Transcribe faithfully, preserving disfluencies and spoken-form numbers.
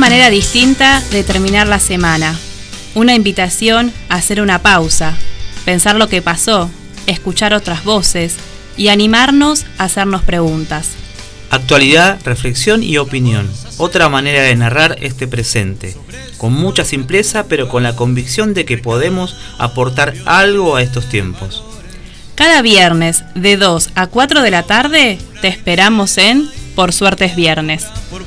manera distinta de terminar la semana. Una invitación a hacer una pausa, pensar lo que pasó, escuchar otras voces y animarnos a hacernos preguntas. Actualidad, reflexión y opinión. Otra manera de narrar este presente. Con mucha simpleza, pero con la convicción de que podemos aportar algo a estos tiempos. Cada viernes, de dos a cuatro de la tarde, te esperamos en Por Suerte es Viernes.